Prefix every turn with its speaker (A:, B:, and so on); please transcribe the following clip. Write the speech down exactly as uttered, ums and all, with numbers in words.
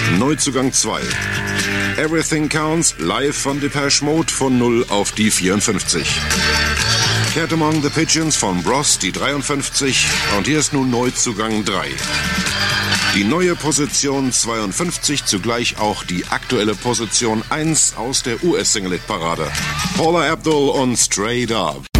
A: Neuzugang zwei. Everything Counts live von Depeche Mode von null auf die vierundfünfzig. Cat Among the Pigeons von Bros, die dreiundfünfzig. Und hier ist nun Neuzugang drei. Die neue Position zweiundfünfzig, zugleich auch die aktuelle Position eins aus der U S-Single-Hit-Parade. Paula Abdul und Straight Up.